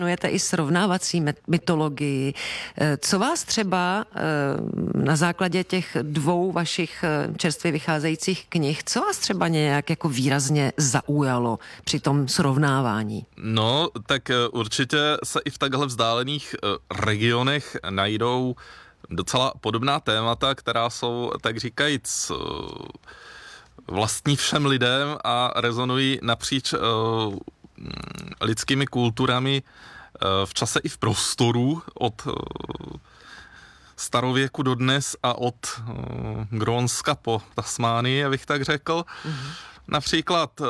Jmenujete i srovnávací mytologii. Co vás třeba na základě těch dvou vašich čerstvě vycházejících knih, co vás třeba nějak jako výrazně zaujalo při tom srovnávání? No, tak určitě se i v takhle vzdálených regionech najdou docela podobná témata, která jsou, tak říkajíc, vlastní všem lidem a rezonují napříč lidskými kulturami v čase i v prostoru od starověku do dnes a od Grónska po Tasmánii, abych tak řekl. Například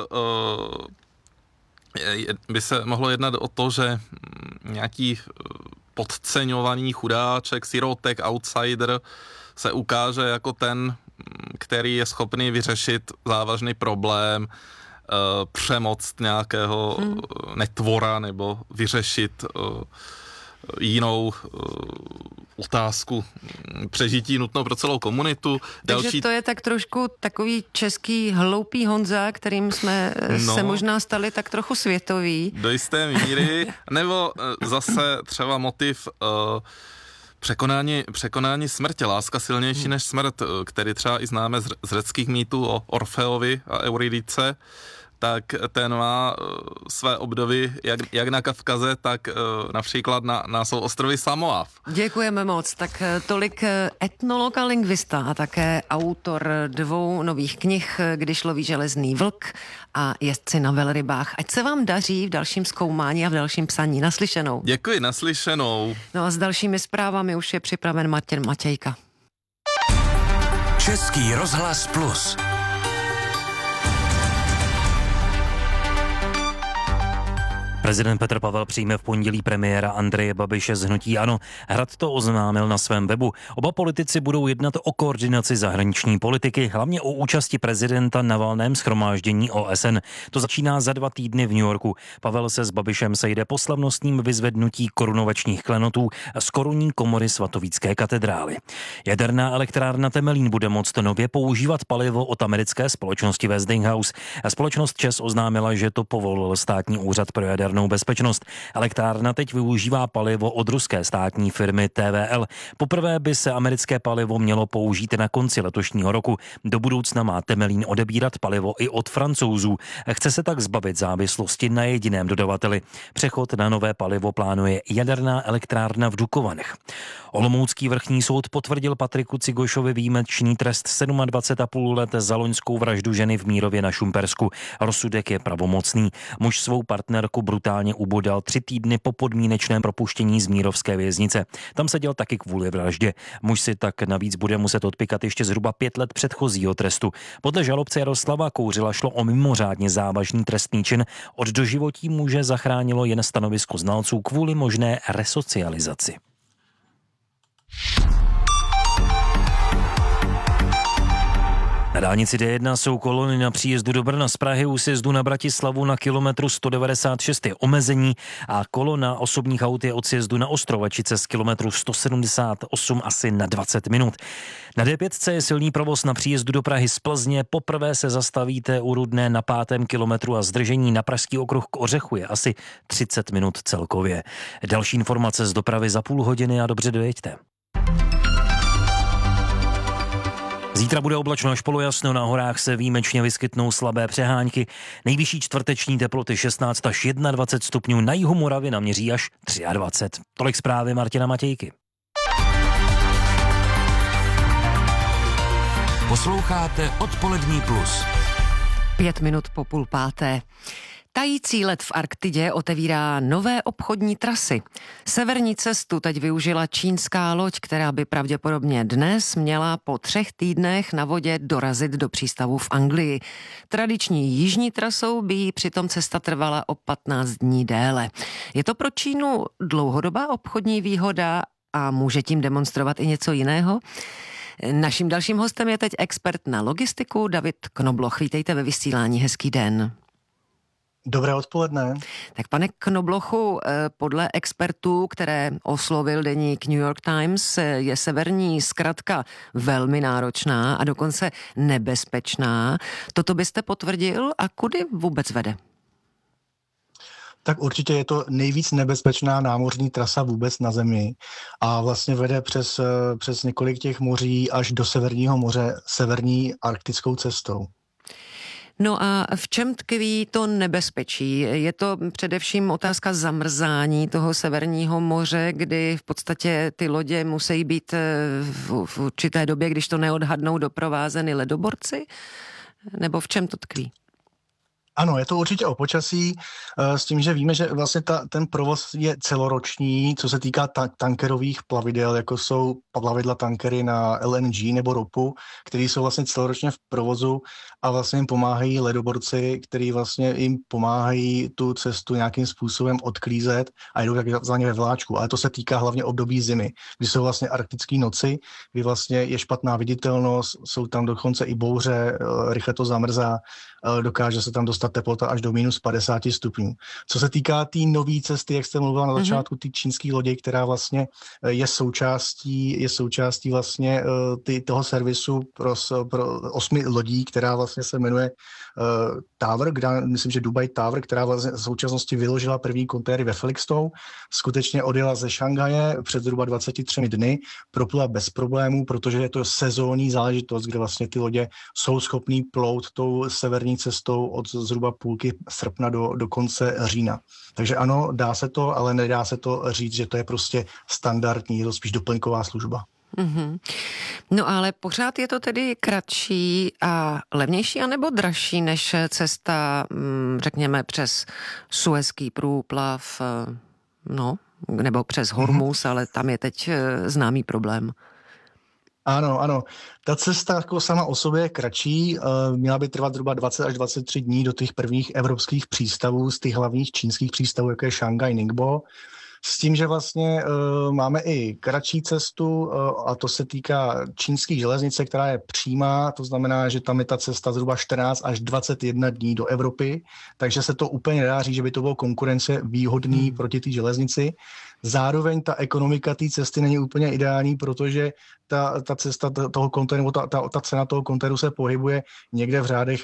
by se mohlo jednat o to, že nějaký podceňovaný chudáček, sirotek, outsider se ukáže jako ten, který je schopný vyřešit závažný problém, přemoct nějakého netvora nebo vyřešit jinou otázku přežití nutnou pro celou komunitu. Takže to je tak trošku takový český hloupý Honza, kterým jsme se možná stali tak trochu světový. Do jisté míry, nebo zase třeba motiv překonání smrti, láska silnější než smrt, který třeba i známe z řeckých mýtů o Orfeovi a Euridice, tak ten má své období jak na Kavkaze, tak například na souostroví Samoa. Děkujeme moc. Tak tolik etnolog a lingvista a také autor dvou nových knih Když loví železný vlk a Jezdci na velrybách. Ať se vám daří v dalším zkoumání a v dalším psaní. Naslyšenou. Děkuji, naslyšenou. No a s dalšími zprávami už je připraven Martin Matějka. Český rozhlas Plus. Prezident Petr Pavel přijme v pondělí premiéra Andreje Babiše z hnutí ANO. Hrad to oznámil na svém webu. Oba politici budou jednat o koordinaci zahraniční politiky, hlavně o účasti prezidenta na valném shromáždění OSN. To začíná za 2 týdny v New Yorku. Pavel se s Babišem sejde po slavnostním vyzvednutí korunovačních klenotů z korunní komory svatovícké katedrály. Jaderná elektrárna Temelín bude moct nově používat palivo od americké společnosti Westinghouse. Společnost ČEZ oznámila, že to povolil státní úřad pro jadernou bezpečnost. Elektrárna teď využívá palivo od ruské státní firmy TVL. Poprvé by se americké palivo mělo použít na konci letošního roku. Do budoucna má Temelín odebírat palivo i od Francouzů. Chce se tak zbavit závislosti na jediném dodavateli. Přechod na nové palivo plánuje jaderná elektrárna v Dukovanech. Olomoucký vrchní soud potvrdil Patriku Cigošovi výjimečný trest 27,5 let za loňskou vraždu ženy v Mírově na Šumpersku. Rozsudek je pravomocný. Muž svou partnerku brutálně ubodal 3 týdny po podmínečném propuštění z mírovské věznice. Tam seděl taky kvůli vraždě. Muž si tak navíc bude muset odpikat ještě zhruba 5 let předchozího trestu. Podle žalobce Jaroslava Kouřila šlo o mimořádně závažný trestný čin. Od doživotí muže zachránilo jen stanovisko znalců kvůli možné resocializaci. Na dálnici D1 jsou kolony na příjezdu do Brna z Prahy u sjezdu na Bratislavu na kilometru 196 je omezení a kolona osobních aut je od sjezdu na Ostrovačice z kilometru 178 asi na 20 minut. Na D5 je silný provoz na příjezdu do Prahy z Plzně. Poprvé se zastavíte u Rudné na 5. kilometru a zdržení na pražský okruh k Ořechu je asi 30 minut celkově. Další informace z dopravy za půl hodiny a dobře dojeďte. Zítra bude oblačno až polojasno, na horách se výjimečně vyskytnou slabé přehánky. Nejvyšší čtvrteční teploty 16 až 21 stupňů, na jihu Moravy naměří až 23. Tolik zprávy Martina Matějky. Posloucháte Odpolední plus. 5 minut po 4:30. Tající led v Arktidě otevírá nové obchodní trasy. Severní cestu teď využila čínská loď, která by pravděpodobně dnes měla po 3 týdnech na vodě dorazit do přístavu v Anglii. Tradiční jižní trasou by jí přitom cesta trvala o 15 dní déle. Je to pro Čínu dlouhodobá obchodní výhoda a může tím demonstrovat i něco jiného? Naším dalším hostem je teď expert na logistiku David Knobloch. Vítejte ve vysílání, hezký den. Dobré odpoledne. Tak pane Knoblochu, podle expertů, které oslovil deník New York Times, je severní zkratka velmi náročná a dokonce nebezpečná. Toto byste potvrdil a kudy vůbec vede? Tak určitě je to nejvíc nebezpečná námořní trasa vůbec na Zemi a vlastně vede přes několik těch moří až do Severního moře severní arktickou cestou. No a v čem tkví to nebezpečí? Je to především otázka zamrzání toho Severního moře, kdy v podstatě ty lodě musí být v určité době, když to neodhadnou, doprovázeny ledoborci? Nebo v čem to tkví? Ano, je to určitě o počasí, s tím, že víme, že vlastně ten provoz je celoroční, co se týká tankerových plavidel, jako jsou plavidla tankery na LNG nebo ropu, které jsou vlastně celoročně v provozu a vlastně jim pomáhají ledoborci, který vlastně jim pomáhají tu cestu nějakým způsobem odklízet a jdou takzvaně ve vláčku. Ale to se týká hlavně období zimy, kdy jsou vlastně arktické noci, kdy vlastně je špatná viditelnost, jsou tam dokonce i bouře, rychle to zamrzá, dokáže se tam dostat teplota až do minus 50 stupňů. Co se týká té nové cesty, jak jste mluvila na začátku, ty čínské lodi, která vlastně je součástí vlastně toho servisu pro 8 lodí, která vlastně se jmenuje Tower, myslím, že Dubai Tower, která vlastně v současnosti vyložila první konténery ve Felixstowe, skutečně odjela ze Šanghaje před zhruba 23 dny, proplula bez problémů, protože je to sezónní záležitost, kde vlastně ty lodě jsou schopný plout tou severní cestou od zhruba půlky srpna do konce října. Takže ano, dá se to, ale nedá se to říct, že to je prostě standardní, je to spíš doplňková služba. Mm-hmm. No ale pořád je to tedy kratší a levnější, anebo dražší než cesta, řekněme, přes Suezský průplav, nebo přes Hormuz, ale tam je teď známý problém. Ano. Ta cesta jako sama o sobě je kratší, měla by trvat zhruba 20 až 23 dní do těch prvních evropských přístavů, z těch hlavních čínských přístavů, jako je Šanghaj, Ningbo. S tím, že vlastně máme i kratší cestu a to se týká čínské železnice, která je přímá, to znamená, že tam je ta cesta zhruba 14 až 21 dní do Evropy, takže se to úplně nedá říct, že by to bylo konkurence výhodný proti té železnici. Zároveň ta ekonomika té cesty není úplně ideální, protože ta cesta toho kontejneru, ta cena toho kontejneru se pohybuje někde v řádech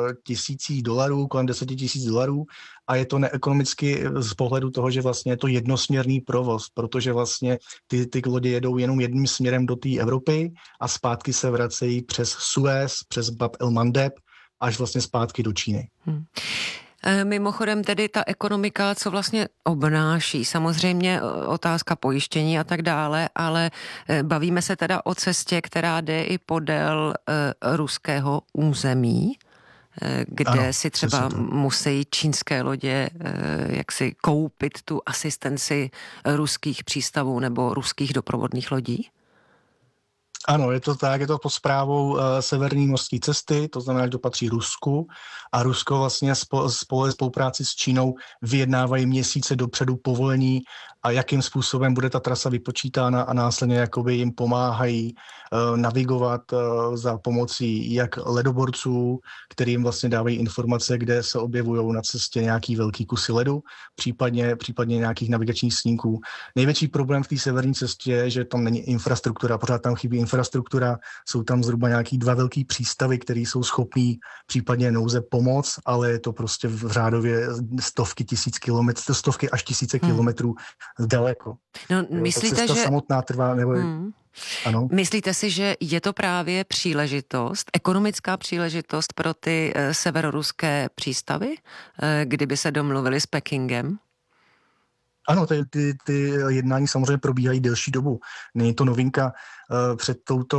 $1000, kolem $10,000 a je to neekonomicky z pohledu toho, že vlastně je to jednosměrný provoz, protože vlastně ty lodě jedou jenom jedním směrem do té Evropy a zpátky se vracejí přes Suez, přes Bab el-Mandeb až vlastně zpátky do Číny. Mimochodem tedy ta ekonomika, co vlastně obnáší, samozřejmě otázka pojištění a tak dále, ale bavíme se teda o cestě, která jde i podél ruského území, kde si třeba musí čínské lodě jaksi koupit tu asistenci ruských přístavů nebo ruských doprovodných lodí? Ano, je to tak, je to pod správou Severní mořské cesty, to znamená, že to patří Rusku a Rusko vlastně spolupráci s Čínou vyjednávají měsíce dopředu povolení a jakým způsobem bude ta trasa vypočítána a následně jakoby jim pomáhají navigovat za pomocí jak ledoborců, kterým vlastně dávají informace, kde se objevují na cestě nějaký velký kusy ledu, případně nějakých navigačních snímků. Největší problém v té severní cestě je, že tam není infrastruktura, pořád tam chybí infrastruktura, jsou tam zhruba nějaký 2 velký přístavy, které jsou schopný případně nouze pomoct, ale je to prostě v řádově stovky až tisíce kilometrů daleko. No, myslíte, že samotná trvá, nebo ano. Myslíte si, že je to právě příležitost, ekonomická příležitost pro ty severoruské přístavy, kdyby se domluvili s Pekingem? Ano, ty jednání samozřejmě probíhají delší dobu. Není to novinka. Před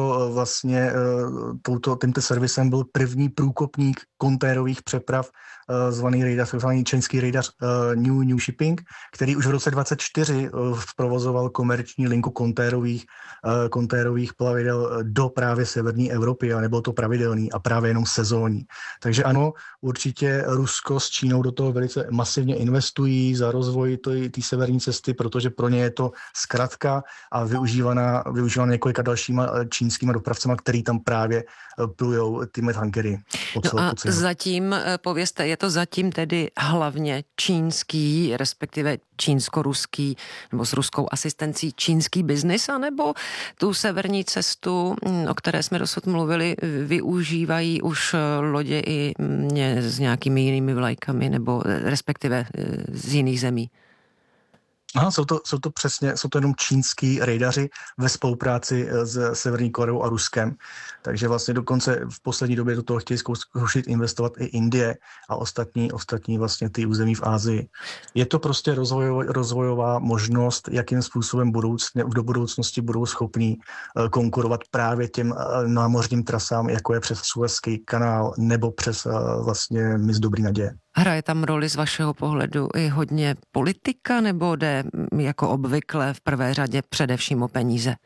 tímto servisem byl první průkopník kontejnerových přeprav, zvaný čínský rejdař New Shipping, který už v roce 2024 provozoval komerční linku kontejnerových plavidel do právě severní Evropy a nebylo to pravidelný a právě jenom sezónní. Takže ano, určitě Rusko s Čínou do toho velice masivně investují za rozvoj té severní cesty, protože pro ně je to zkratka a využívaná několika dalšíma čínskýma dopravcema, který tam právě plujou ty tankery. No a zatím, povězte, je to zatím tedy hlavně čínský, respektive čínsko-ruský, nebo s ruskou asistencí čínský biznis, anebo tu severní cestu, o které jsme dosud mluvili, využívají už lodě i s nějakými jinými vlajkami, nebo respektive z jiných zemí? Aha, jsou to jenom čínský rejdaři ve spolupráci s Severní Koreou a Ruskem. Takže vlastně dokonce v poslední době do toho chtějí zkoušet investovat i Indie a ostatní vlastně ty území v Asii. Je to prostě rozvojová možnost, jakým způsobem do budoucnosti budou schopní konkurovat právě těm námořním trasám, jako je přes Suezský kanál nebo přes vlastně mys Dobrý naděje. Hraje tam roli z vašeho pohledu i hodně politika, nebo jde jako obvykle v prvé řadě především o peníze?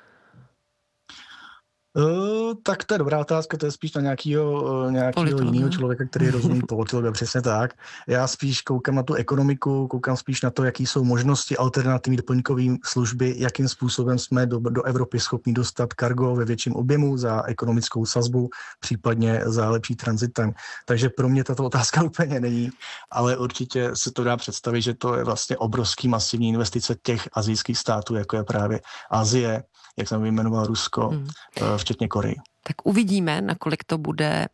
Tak to je dobrá otázka, to je spíš na nějakého jiného člověka, který rozumí politologa, přesně tak. Já spíš koukám na tu ekonomiku, koukám spíš na to, jaký jsou možnosti alternativní doplňkové služby, jakým způsobem jsme do Evropy schopni dostat kargo ve větším objemu za ekonomickou sazbu, případně za lepší transitem. Takže pro mě tato otázka úplně není, ale určitě se to dá představit, že to je vlastně obrovský masivní investice těch asijských států, jako je právě Asie, jak jsem vyjmenoval Rusko, včetně Koreji. Tak uvidíme, nakolik to bude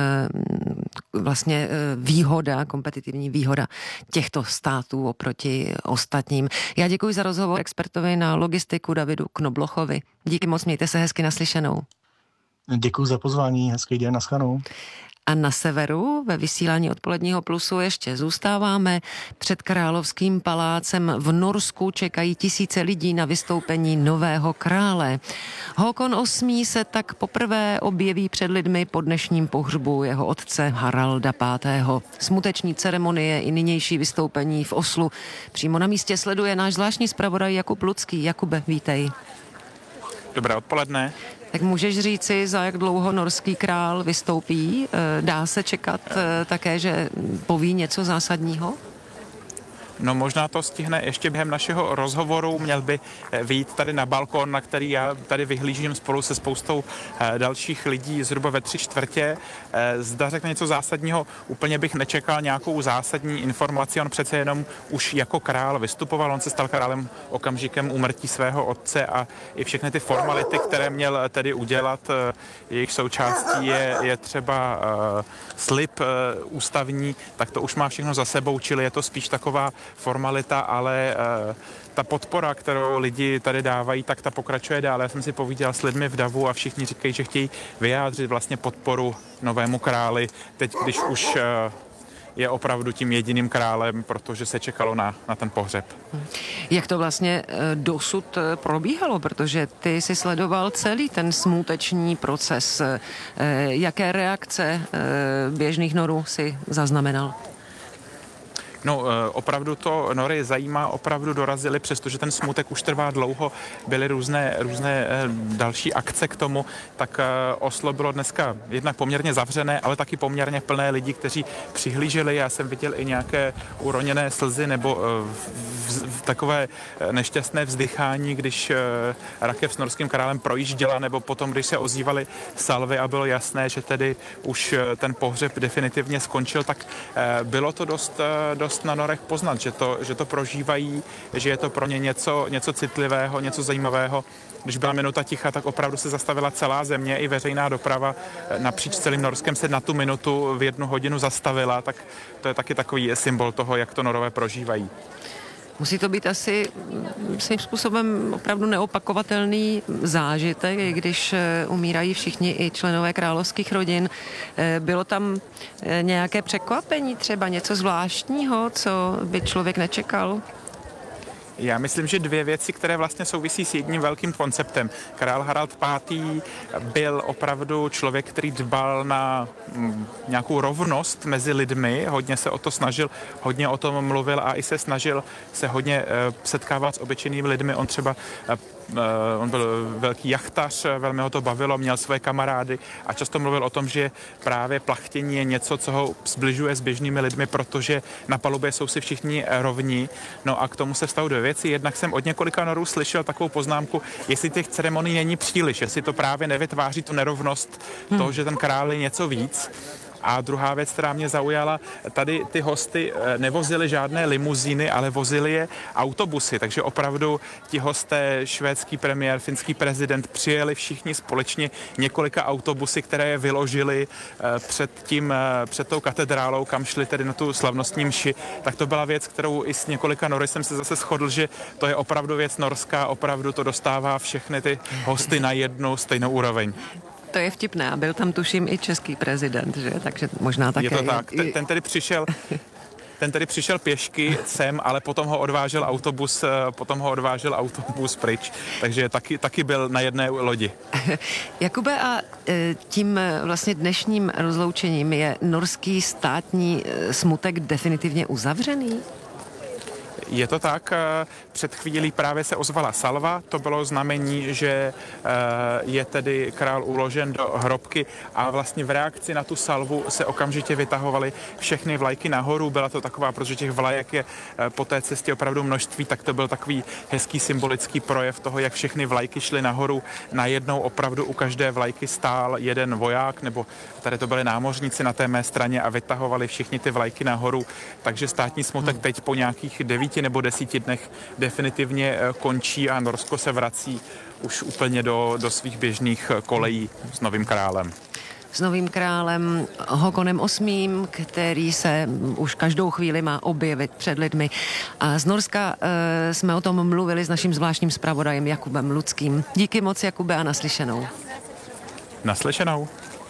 vlastně výhoda, kompetitivní výhoda těchto států oproti ostatním. Já děkuji za rozhovor expertovi na logistiku Davidu Knoblochovi. Díky moc, mějte se hezky naslyšenou. Děkuji za pozvání, hezký den, naschledanou. A na severu ve vysílání Odpoledního plusu ještě zůstáváme. Před Královským palácem v Norsku čekají tisíce lidí na vystoupení nového krále. Håkon VIII. Se tak poprvé objeví před lidmi po dnešním pohřbu jeho otce Haralda V. Smuteční ceremonie i nynější vystoupení v Oslu přímo na místě sleduje náš zvláštní zpravodaj Jakub Lucký. Jakube, vítej. Dobré odpoledne. Tak můžeš říci, za jak dlouho norský král vystoupí? Dá se čekat také, že poví něco zásadního? No možná to stihne ještě během našeho rozhovoru, měl by vyjít tady na balkon, na který já tady vyhlížím spolu se spoustou dalších lidí zhruba ve 3/4. Zda řekne něco zásadního, úplně bych nečekal nějakou zásadní informaci, on přece jenom už jako král vystupoval, on se stal králem okamžikem úmrtí svého otce a i všechny ty formality, které měl tedy udělat, jejich součástí je třeba slib ústavní, tak to už má všechno za sebou, čili je to spíš taková formalita, ale ta podpora, kterou lidi tady dávají, tak ta pokračuje dál. Já jsem si povídal s lidmi v davu a všichni říkají, že chtějí vyjádřit vlastně podporu novému králi, teď když už je opravdu tím jediným králem, protože se čekalo na ten pohřeb. Jak to vlastně dosud probíhalo, protože ty si sledoval celý ten smuteční proces. Jaké reakce běžných Norů si zaznamenal? No, opravdu to Nory zajímá, opravdu dorazili, přestože ten smutek už trvá dlouho, byly různé další akce k tomu, tak Oslo bylo dneska jednak poměrně zavřené, ale taky poměrně plné lidí, kteří přihlíželi. Já jsem viděl i nějaké uroněné slzy nebo takové nešťastné vzdychání, když rakev s norským králem projížděla, nebo potom, když se ozývaly salvy a bylo jasné, že tedy už ten pohřeb definitivně skončil, tak bylo to dost na Norech poznat, že to prožívají, že je to pro ně něco citlivého, něco zajímavého. Když byla minuta ticha, tak opravdu se zastavila celá země, i veřejná doprava napříč celým Norskem se na tu minutu v 1 hodinu zastavila, tak to je taky takový symbol toho, jak to Norové prožívají. Musí to být asi svým způsobem opravdu neopakovatelný zážitek, i když umírají všichni i členové královských rodin. Bylo tam nějaké překvapení, třeba něco zvláštního, co by člověk nečekal? Já myslím, že dvě věci, které vlastně souvisí s jedním velkým konceptem. Král Harald V. byl opravdu člověk, který dbal na nějakou rovnost mezi lidmi, hodně se o to snažil, hodně o tom mluvil a i se snažil se hodně setkávat s obyčejnými lidmi. On byl velký jachtař, velmi ho to bavilo, měl své kamarády a často mluvil o tom, že právě plachtění je něco, co ho zbližuje s běžnými lidmi, protože na palubě jsou si všichni rovní. No a k tomu se vztahují dvě věci. Jednak jsem od několika norů slyšel takovou poznámku, jestli těch ceremonií není příliš, jestli to právě nevytváří tu nerovnost toho, že ten král je něco víc. A druhá věc, která mě zaujala, tady ty hosty nevozili žádné limuzíny, ale vozili je autobusy, takže opravdu ti hosté, švédský premiér, finský prezident přijeli všichni společně několika autobusy, které je vyložili před tou katedrálou, kam šli tedy na tu slavnostní mši. Tak to byla věc, kterou i s několika nory jsem se zase shodl, že to je opravdu věc norská, opravdu to dostává všechny ty hosty na jednu stejnou úroveň. To je vtipné a byl tam tuším i český prezident, že? Takže možná také... Je to tak, ten tedy přišel pěšky sem, ale potom ho odvážel autobus pryč, takže taky byl na jedné lodi. Jakube, a tím vlastně dnešním rozloučením je norský státní smutek definitivně uzavřený? Je to tak, před chvílí právě se ozvala salva, to bylo znamení, že je tedy král uložen do hrobky a vlastně v reakci na tu salvu se okamžitě vytahovaly všechny vlajky nahoru, byla to taková, protože těch vlajek je po té cestě opravdu množství, tak to byl takový hezký symbolický projev toho, jak všechny vlajky šly nahoru, najednou opravdu u každé vlajky stál jeden voják, nebo tady to byli námořníci na té mé straně a vytahovali všichni ty vlajky nahoru, takže státní smutek teď po nějakých 9 nebo 10 dnech definitivně končí a Norsko se vrací už úplně do svých běžných kolejí s novým králem. S novým králem Håkonem VIII, který se už každou chvíli má objevit před lidmi. A z Norska jsme o tom mluvili s naším zvláštním zpravodajem Jakubem Luckým. Díky moc, Jakube, a naslyšenou. Naslyšenou.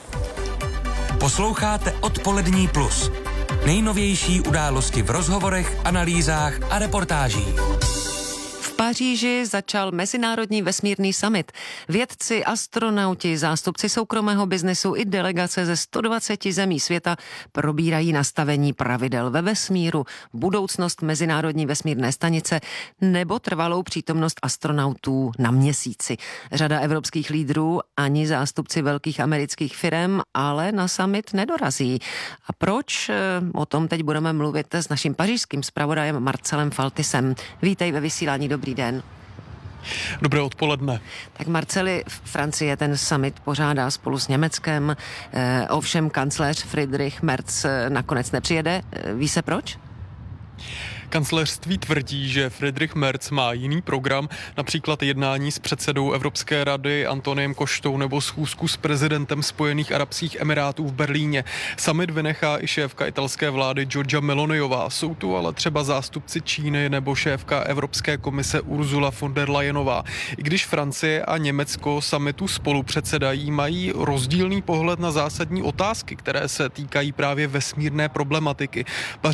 Posloucháte Odpolední plus. Nejnovější události v rozhovorech, analýzách a reportážích. V Paříži začal Mezinárodní vesmírný summit. Vědci, astronauti, zástupci soukromého biznesu i delegace ze 120 zemí světa probírají nastavení pravidel ve vesmíru, budoucnost Mezinárodní vesmírné stanice nebo trvalou přítomnost astronautů na Měsíci. Řada evropských lídrů ani zástupci velkých amerických firem ale na summit nedorazí. A proč? O tom teď budeme mluvit s naším pařížským zpravodajem Marcelem Faltisem. Vítej ve vysílání, dobrý den. Dobré odpoledne. Tak Marceli, Francie ten summit pořádá spolu s Německem, ovšem kancléř Friedrich Merz nakonec nepřijede. Ví se proč? Kancléřství tvrdí, že Friedrich Merz má jiný program, například jednání s předsedou Evropské rady Antoniem Koštou nebo schůzku s prezidentem Spojených arabských emirátů v Berlíně. Summit vynechá i šéfka italské vlády Giorgia Meloniová. Jsou tu ale třeba zástupci Číny nebo šéfka Evropské komise Ursula von der Leyenová. I když Francie a Německo summitu spolu předsedají, mají rozdílný pohled na zásadní otázky, které se týkají právě vesmírné problematiky.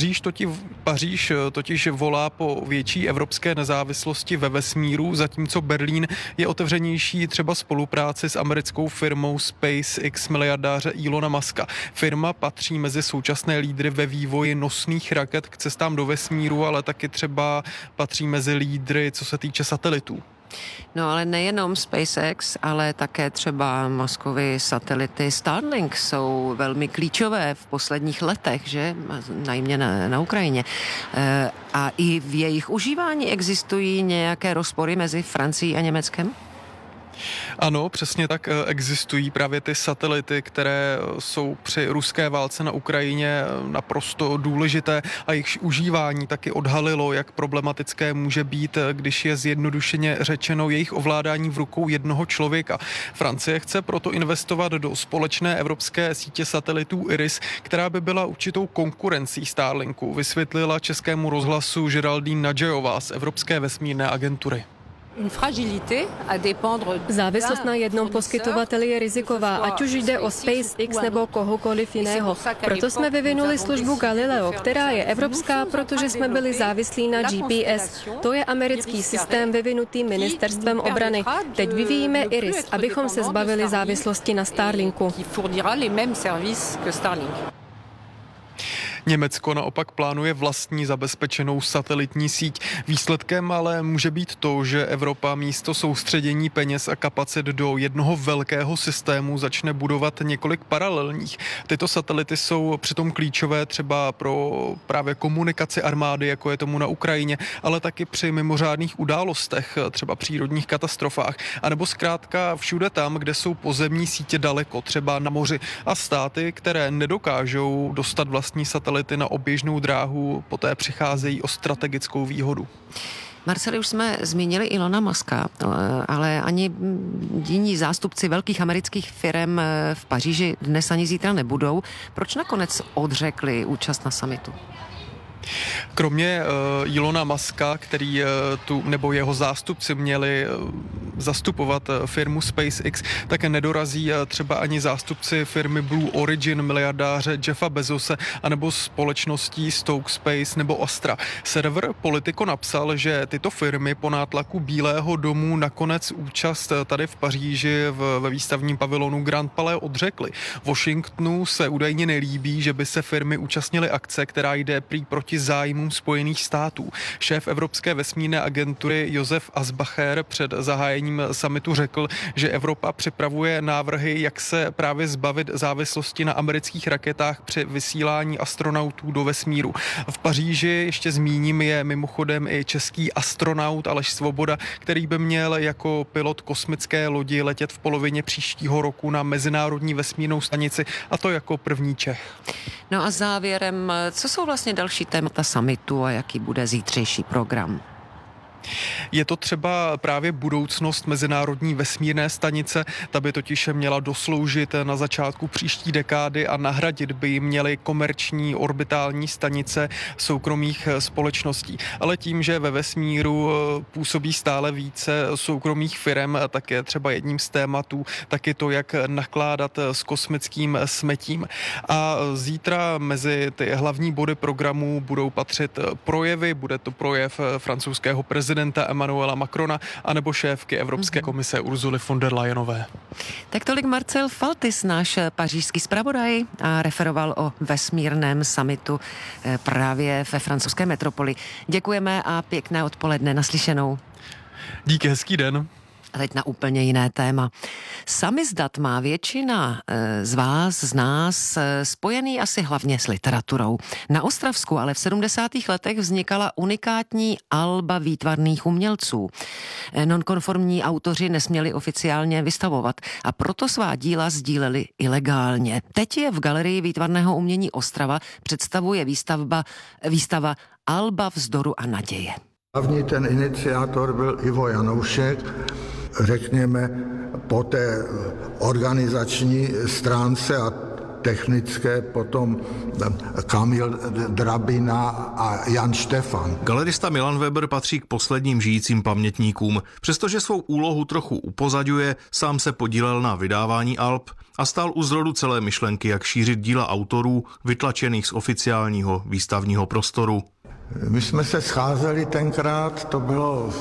Paříž totiž volá po větší evropské nezávislosti ve vesmíru, zatímco Berlín je otevřenější třeba spolupráci s americkou firmou SpaceX miliardáře Elona Muska. Firma patří mezi současné lídry ve vývoji nosných raket k cestám do vesmíru, ale taky třeba patří mezi lídry, co se týče satelitů. No ale nejenom SpaceX, ale také třeba Muskovy satelity Starlink jsou velmi klíčové v posledních letech, že? Najmě na Ukrajině. A i v jejich užívání existují nějaké rozpory mezi Francií a Německem? Ano, přesně tak, existují právě ty satelity, které jsou při ruské válce na Ukrajině naprosto důležité a jejich užívání taky odhalilo, jak problematické může být, když je zjednodušeně řečeno jejich ovládání v rukou jednoho člověka. Francie chce proto investovat do společné evropské sítě satelitů IRIS, která by byla určitou konkurencí Starlinku, vysvětlila Českému rozhlasu Geraldine Nadžejová z Evropské vesmírné agentury. Závislost na jednom poskytovateli je riziková, ať už jde o SpaceX nebo kohokoliv jiného. Proto jsme vyvinuli službu Galileo, která je evropská, protože jsme byli závislí na GPS. To je americký systém vyvinutý ministerstvem obrany. Teď vyvíjíme Iris, abychom se zbavili závislosti na Starlinku. Německo naopak plánuje vlastní zabezpečenou satelitní síť. Výsledkem ale může být to, že Evropa místo soustředění peněz a kapacit do jednoho velkého systému začne budovat několik paralelních. Tyto satelity jsou přitom klíčové třeba pro právě komunikaci armády, jako je tomu na Ukrajině, ale taky při mimořádných událostech, třeba přírodních katastrofách, anebo zkrátka všude tam, kde jsou pozemní sítě daleko, třeba na moři, a státy, které nedokážou dostat vlastní satelity na oběžnou dráhu, poté přicházejí o strategickou výhodu. Marceli, už jsme zmínili Ilona Muska, ale ani jiní zástupci velkých amerických firm v Paříži dnes ani zítra nebudou. Proč nakonec odřekli účast na summitu? Kromě Ilona Muska, který nebo jeho zástupci měli zastupovat firmu SpaceX, tak nedorazí třeba ani zástupci firmy Blue Origin, miliardáře Jeffa Bezose, anebo společností Stoke Space nebo Astra. Server Politico napsal, že tyto firmy po nátlaku Bílého domu nakonec účast tady v Paříži ve výstavním pavilonu Grand Palais odřekly. Washingtonu se údajně nelíbí, že by se firmy účastnily akce, která jde prý proti zájmům Spojených států. Šéf Evropské vesmírné agentury Josef Asbacher před zahájením summitu řekl, že Evropa připravuje návrhy, jak se právě zbavit závislosti na amerických raketách při vysílání astronautů do vesmíru. V Paříži, ještě zmíním, je mimochodem i český astronaut Aleš Svoboda, který by měl jako pilot kosmické lodi letět v polovině příštího roku na Mezinárodní vesmírnou stanici, a to jako první Čech. No a závěrem, co jsou vlastně další témata summitu a jaký bude zítřejší program? Je to třeba právě budoucnost Mezinárodní vesmírné stanice, ta by totiž měla dosloužit na začátku příští dekády a nahradit by ji měly komerční orbitální stanice soukromých společností. Ale tím, že ve vesmíru působí stále více soukromých firem, tak je třeba jedním z tématů taky to, jak nakládat s kosmickým smetím. A zítra mezi ty hlavní body programu budou patřit projevy, bude to projev francouzského prezidenta Emmanuela Macrona anebo šéfky Evropské komise Ursuly von der Leyenové. Tak tolik Marcel Faltis, náš pařížský zpravodaj, a referoval o vesmírném summitu právě ve francouzské metropoli. Děkujeme a pěkné odpoledne, naslyšenou. Díky, hezký den. A teď na úplně jiné téma. Samizdat má většina z vás, z nás, spojený asi hlavně s literaturou. Na Ostravsku ale v 70. letech vznikala unikátní alba výtvarných umělců. Nonkonformní autoři nesměli oficiálně vystavovat a proto svá díla sdíleli ilegálně. Teď je v Galerii výtvarného umění Ostrava představuje výstava Alba vzdoru a naděje. Hlavní ten iniciátor byl Ivo Janoušek, řekněme po té organizační stránce a technické potom Kamil Drabina a Jan Štefan. Galerista Milan Weber patří k posledním žijícím pamětníkům. Přestože svou úlohu trochu upozadňuje, sám se podílel na vydávání alb a stál u zrodu celé myšlenky, jak šířit díla autorů vytlačených z oficiálního výstavního prostoru. My jsme se scházeli tenkrát, to bylo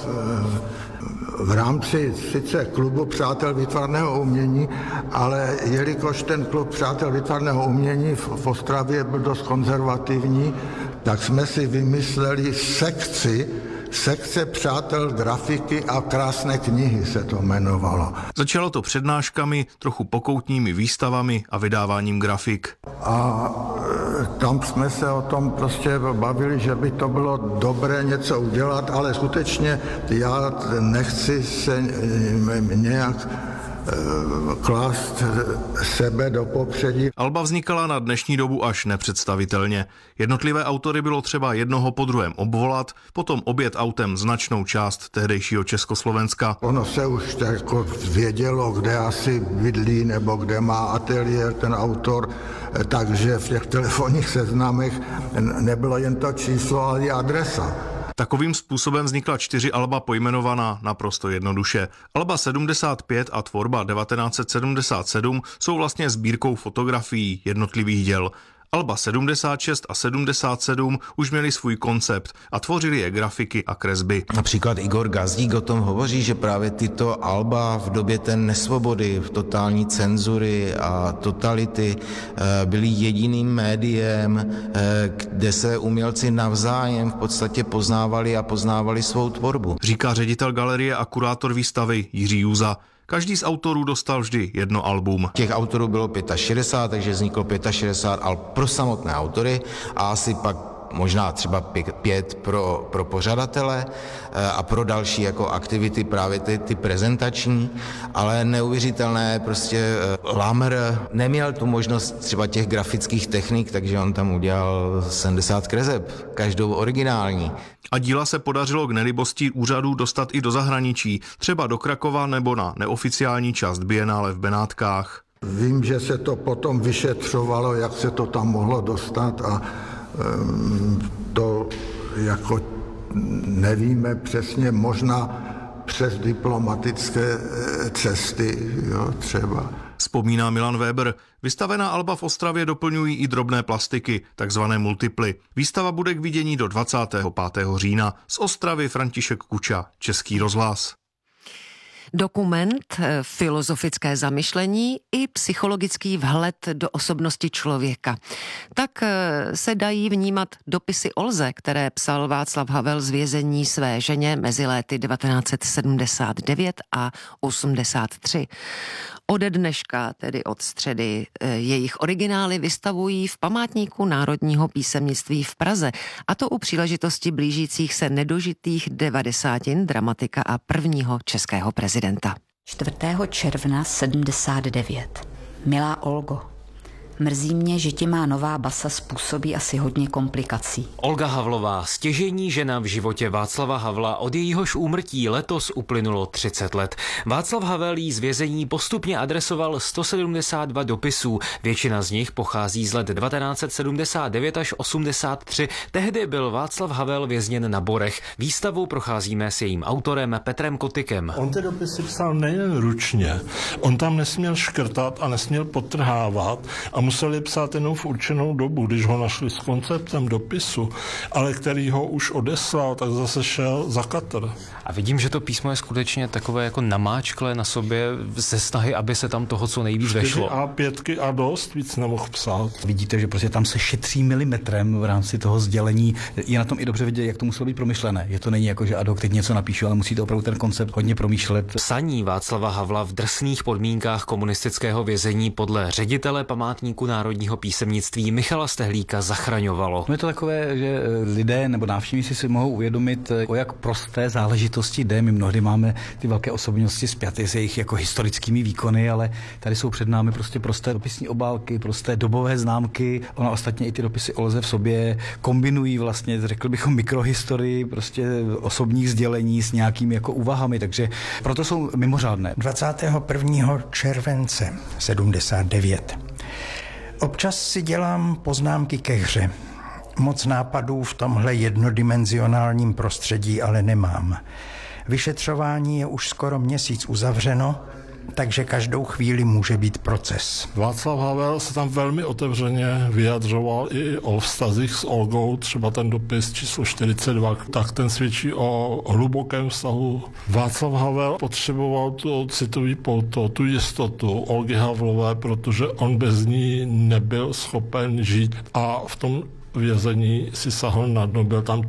v rámci sice klubu Přátel výtvarného umění, ale jelikož ten klub Přátel výtvarného umění v Ostravě byl dost konzervativní, tak jsme si vymysleli sekce Přátel grafiky a krásné knihy se to jmenovalo. Začalo to přednáškami, trochu pokoutními výstavami a vydáváním grafik. A tam jsme se o tom prostě bavili, že by to bylo dobré něco udělat, ale skutečně já nechci se nějak klást sebe do popředí. Alba vznikala na dnešní dobu až nepředstavitelně. Jednotlivé autory bylo třeba jednoho po druhém obvolat, potom objet autem značnou část tehdejšího Československa. Ono se už jako vědělo, kde asi bydlí nebo kde má ateliér ten autor, takže v těch telefonních seznamech nebylo jen to číslo, ale i adresa. Takovým způsobem vznikla 4 alba pojmenovaná naprosto jednoduše. Alba 75 a tvorba 1977 jsou vlastně sbírkou fotografií jednotlivých děl. Alba 76 a 77 už měli svůj koncept a tvořili je grafiky a kresby. Například Igor Gazdík o tom hovoří, že právě tyto alba v době té nesvobody, totální cenzury a totality byly jediným médiem, kde se umělci navzájem v podstatě poznávali svou tvorbu. Říká ředitel galerie a kurátor výstavy Jiří Júza. Každý z autorů dostal vždy jedno album. Těch autorů bylo 65, takže vzniklo 65 alb pro samotné autory a asi pak možná třeba 5 pro pořadatele a pro další jako aktivity, právě ty prezentační, ale neuvěřitelné, prostě Lamer neměl tu možnost třeba těch grafických technik, takže on tam udělal 70 kreseb, každou originální. A díla se podařilo k nelibosti úřadů dostat i do zahraničí, třeba do Krakova nebo na neoficiální část Bienále v Benátkách. Vím, že se to potom vyšetřovalo, jak se to tam mohlo dostat a to jako nevíme přesně, možná přes diplomatické cesty, jo, třeba. Vzpomíná Milan Weber. Vystavená alba v Ostravě doplňují i drobné plastiky, takzvané multiply. Výstava bude k vidění do 25. října. Z Ostravy František Kuča, Český rozhlas. Dokument, filozofické zamyšlení i psychologický vhled do osobnosti člověka. Tak se dají vnímat dopisy Olze, které psal Václav Havel z vězení své ženě mezi léty 1979 a 83. Ode dneška, tedy od středy, jejich originály vystavují v Památníku národního písemnictví v Praze, a to u příležitosti blížících se nedožitých 90 dramatika a prvního českého prezidenta. 4. června 79. Milá Olgo, mrzí mě, že ti má nová basa způsobí asi hodně komplikací. Olga Havlová, stěžejní žena v životě Václava Havla, od jejíhož úmrtí letos uplynulo 30 let. Václav Havel jí z vězení postupně adresoval 172 dopisů. Většina z nich pochází z let 1979 až 83. Tehdy byl Václav Havel vězněn na Borech. Výstavu procházíme s jejím autorem Petrem Kotykem. On ty dopisy psal nejen ručně, on tam nesměl škrtat a nesměl podtrhávat a museli psát jenom v určenou dobu, když ho našli s konceptem dopisu, ale který ho už odeslal, tak zase šel za katr. A vidím, že to písmo je skutečně takové jako namáčklé na sobě ze snahy, aby se tam toho co nejvíc vešlo. A5 a dost víc nemohl psát. Vidíte, že prostě tam se šetří milimetrem v rámci toho sdělení. Je na tom i dobře vidět, jak to muselo být promyšlené. Je to není jako, že ad hoc teď něco napíšu, ale musíte opravdu ten koncept hodně promýšlet. Psaní Václava Havla v drsných podmínkách komunistického vězení podle ředitele Památníku národního písemnictví Michala Stehlíka zachraňovalo. No je to takové, že lidé nebo návštěvníci si mohou uvědomit, o jak prosté záležitosti jde. My mnohdy máme ty velké osobnosti spjaty s jejich jako historickými výkony, ale tady jsou před námi prostě prosté dopisní obálky, prosté dobové známky. Ona ostatně i ty dopisy Olze v sobě kombinují vlastně, řekl bychom, mikrohistorii, prostě osobních sdělení s nějakými jako úvahami, takže proto jsou mimořádné. 21. července 79. Občas si dělám poznámky ke hře. Moc nápadů v tomhle jednodimenzionálním prostředí ale nemám. Vyšetřování je už skoro měsíc uzavřeno, takže každou chvíli může být proces. Václav Havel se tam velmi otevřeně vyjadřoval i o vztazích s Olgou, třeba ten dopis číslo 42, tak ten svědčí o hlubokém vztahu. Václav Havel potřeboval tu citový pouto, tu jistotu Olgy Havlové, protože on bez ní nebyl schopen žít a v tom vězení si sahl na dno, byl tam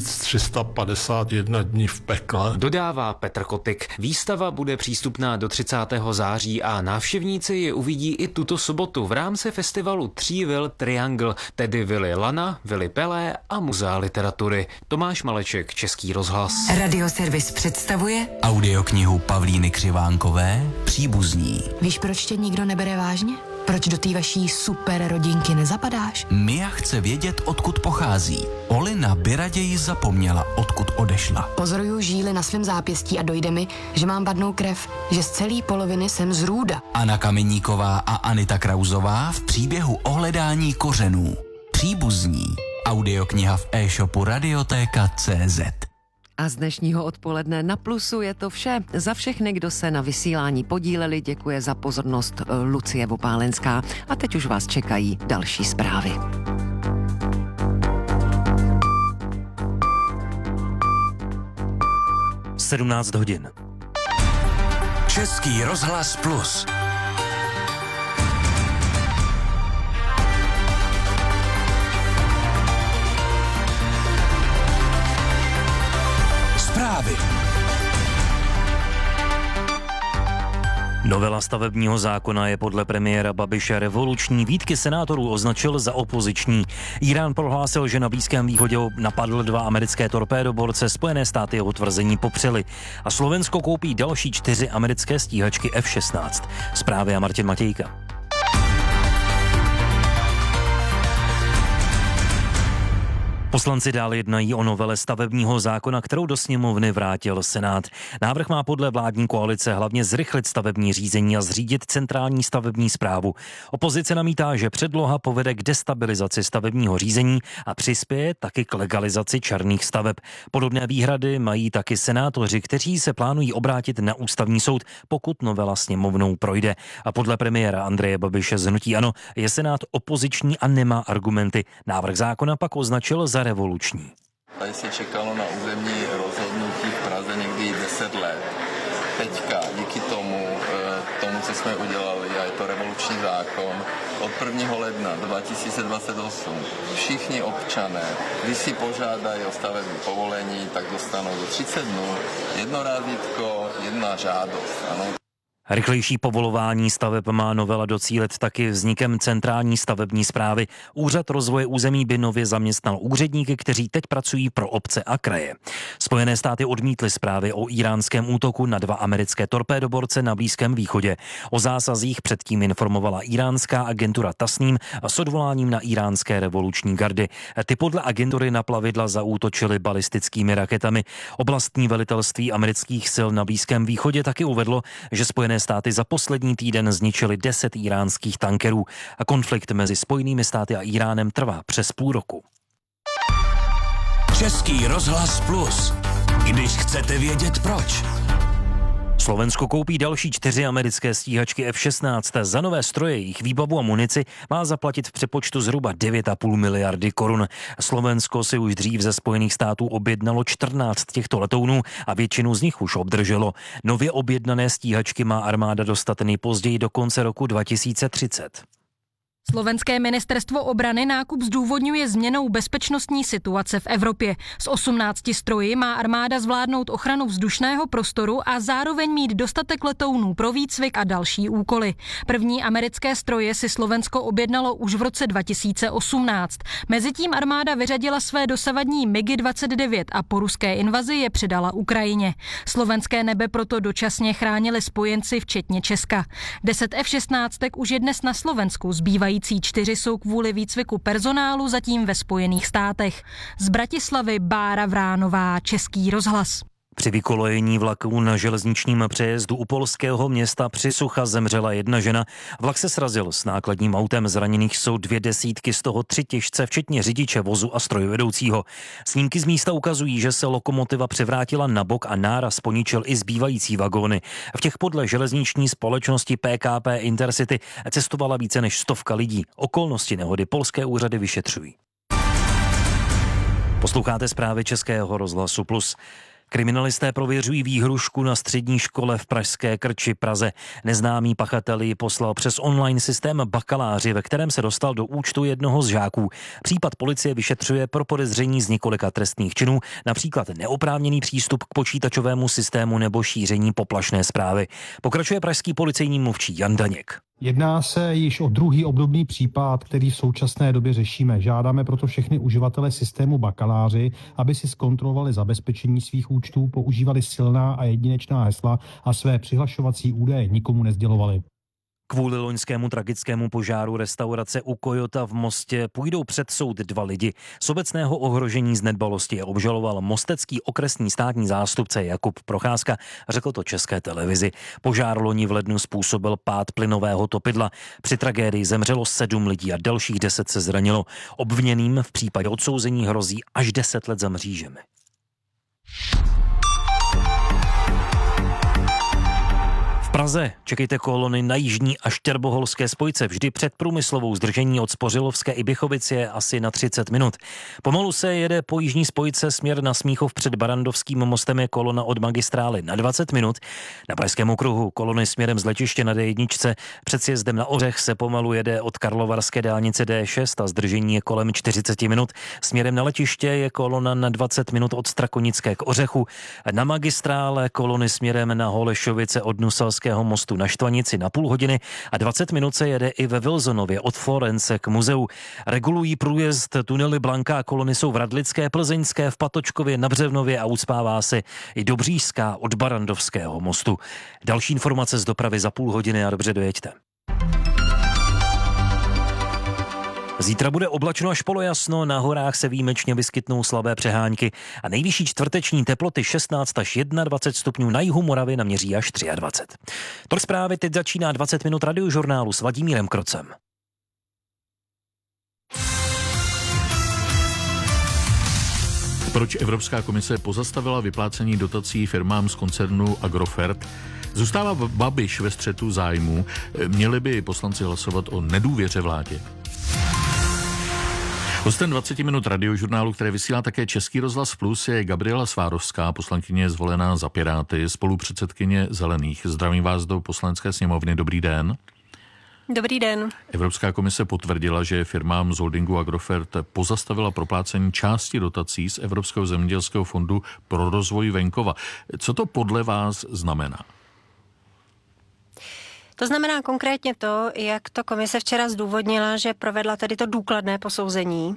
1351 dní v pekle. Dodává Petr Kotyk. Výstava bude přístupná do 30. září a návštěvníci ji uvidí i tuto sobotu v rámci festivalu 3 vil Triangle, tedy vily Lana, vily Pelé a Muzea literatury. Tomáš Maleček, Český rozhlas. Radioservis představuje Audioknihu Pavlíny Křivánkové Příbuzní. Víš, proč tě nikdo nebere vážně? Proč do té vaší super rodinky nezapadáš? Mia chce vědět, odkud pochází. Olina by raději zapomněla, odkud odešla. Pozoruju žíly na svém zápěstí a dojde mi, že mám vadnou krev, že z celé poloviny jsem z Růda. Anna Kameníková a Anita Krauzová v příběhu o hledání kořenů. Příbuzní. Audiokniha v e-shopu Radiotéka.cz. A z dnešního odpoledne na Plusu je to vše. Za všechny, kdo se na vysílání podíleli, děkuje za pozornost Lucie Vopálenská. A teď už vás čekají další zprávy. (17 hodin). Český rozhlas Plus. Zprávy. Novela stavebního zákona je podle premiéra Babiše revoluční, výtky senátorů označil za opoziční. Irán prohlásil, že na Blízkém východě napadl 2 americké torpédoborce, Spojené státy jeho tvrzení popřely. A Slovensko koupí další 4 americké stíhačky F-16. Zprávy a Martin Matějka. Poslanci dále jednají o novele stavebního zákona, kterou do sněmovny vrátil Senát. Návrh má podle vládní koalice hlavně zrychlit stavební řízení a zřídit centrální stavební správu. Opozice namítá, že předloha povede k destabilizaci stavebního řízení a přispěje taky k legalizaci černých staveb. Podobné výhrady mají taky senátoři, kteří se plánují obrátit na ústavní soud, pokud novela sněmovnou projde. A podle premiéra Andreje Babiše z hnutí ANO je Senát opoziční a nemá argumenty. Návrh zákona pak označil za revoluční. Tady se čekalo na územní rozhodnutí v Praze někdy 10 let. Teďka díky tomu, co jsme udělali, a je to revoluční zákon, od 1. ledna 2028 všichni občané, když si požádají o stavební povolení, tak dostanou do 30 dnů jedno razítko, jedna žádost. Ano. Rychlejší povolování staveb má novela docílit taky vznikem centrální stavební správy. Úřad rozvoje území by nově zaměstnal úředníky, kteří teď pracují pro obce a kraje. Spojené státy odmítly zprávy o íránském útoku na 2 americké torpédoborce na Blízkém východě. O zásazích předtím informovala iránská agentura Tasnim s odvoláním na iránské revoluční gardy. Ty podle agentury na plavidla zaútočily balistickými raketami. Oblastní velitelství amerických sil na Blízkém východě taky uvedlo, že Spojené státy za poslední týden zničili 10 iránských tankerů. A konflikt mezi Spojenými státy a Iránem trvá přes půl roku. Český rozhlas Plus. Když chcete vědět proč. Slovensko koupí další 4 americké stíhačky F-16. Za nové stroje, jejich výbavu a munici má zaplatit v přepočtu zhruba 9,5 miliardy korun. Slovensko si už dřív ze Spojených států objednalo 14 těchto letounů a většinu z nich už obdrželo. Nově objednané stíhačky má armáda dostat nejpozději do konce roku 2030. Slovenské ministerstvo obrany nákup zdůvodňuje změnou bezpečnostní situace v Evropě. Z 18 stroji má armáda zvládnout ochranu vzdušného prostoru a zároveň mít dostatek letounů pro výcvik a další úkoly. První americké stroje si Slovensko objednalo už v roce 2018. Mezitím armáda vyřadila své dosavadní MiG-29 a po ruské invazi je předala Ukrajině. Slovenské nebe proto dočasně chránili spojenci včetně Česka. 10 F-16 už je dnes na Slovensku, zbývají 4 jsou kvůli výcviku personálu zatím ve Spojených státech. Z Bratislavy Bára Vránová, Český rozhlas. Při vykolejení vlaků na železničním přejezdu u polského města Přisucha zemřela 1 žena. Vlak se srazil s nákladním autem, zraněných jsou 2 desítky, z toho 3 těžce, včetně řidiče vozu a strojvedoucího. Snímky z místa ukazují, že se lokomotiva převrátila na bok a náraz poničil i zbývající vagóny. V těch podle železniční společnosti PKP Intercity cestovala více než 100 lidí. Okolnosti nehody polské úřady vyšetřují. Posloucháte zprávy Českého rozhlasu Plus. Kriminalisté prověřují výhrušku na střední škole v pražské Krči Praze. Neznámý pachatel ji poslal přes online systém bakaláři, ve kterém se dostal do účtu jednoho z žáků. Případ policie vyšetřuje pro podezření z několika trestných činů, například neoprávněný přístup k počítačovému systému nebo šíření poplašné zprávy. Pokračuje pražský policejní mluvčí Jan Daněk. Jedná se již o druhý obdobný případ, který v současné době řešíme. Žádáme proto všechny uživatele systému bakaláři, aby si zkontrolovali zabezpečení svých účtů, používali silná a jedinečná hesla a své přihlašovací údaje nikomu nesdělovali. Kvůli loňskému tragickému požáru restaurace u Kojota v Mostě půjdou před soud 2 lidi. Z obecného ohrožení z nedbalosti je obžaloval mostecký okresní státní zástupce Jakub Procházka, řekl to České televizi. Požár loni v lednu způsobil pád plynového topidla. Při tragédii zemřelo 7 lidí a dalších 10 se zranilo. Obviněným v případě odsouzení hrozí až 10 let za mřížemi. V Praze čekejte kolony na jižní a štěrboholské spojce. Vždy před průmyslovou zdržení od Spořilovské i Bychovic je asi na 30 minut. Pomalu se jede po jižní spojce směr na Smíchov před Barandovským mostem je kolona od magistrály na 20 minut. Na Pražském okruhu kolony směrem z letiště na D1 před sjezdem na Ořech se pomalu jede od Karlovarské dálnice D6 a zdržení je kolem 40 minut. Směrem na letiště je kolona na 20 minut od Strakonické k Ořechu. Na magistrále kolony směrem na Holešovice od Nuselského mostu na Štvanici na půl hodiny a 20 minut se jede i ve Vilzonově od Florence k muzeu. Regulují průjezd tunely Blanka, kolony jsou v Radlické, Plzeňské, v Patočkově, na Břevnově a ucpává se i Dobřížská od Barandovského mostu. Další informace z dopravy za půl hodiny a dobře dojeďte. Zítra bude oblačno až polojasno, na horách se výjimečně vyskytnou slabé přehánky a nejvyšší čtvrteční teploty 16 až 21 stupňů, na jihu Moravy naměří až 23. Tolik zprávy, teď začíná 20 minut radiožurnálu s Vladimírem Krocem. Proč Evropská komise pozastavila vyplácení dotací firmám z koncernu Agrofert? Zůstává Babiš ve střetu zájmů? Měli by poslanci hlasovat o nedůvěře vládě? Hostem 20 minut radiožurnálu, které vysílá také Český rozhlas Plus, je Gabriela Svárovská, poslankyně zvolená za Piráty, spolupředsedkyně Zelených. Zdravím vás do Poslanecké sněmovny. Dobrý den. Dobrý den. Evropská komise potvrdila, že firmám z holdingu Agrofert pozastavila proplácení části dotací z Evropského zemědělského fondu pro rozvoj venkova. Co to podle vás znamená? To znamená konkrétně to, jak to komise včera zdůvodnila, že provedla tedy to důkladné posouzení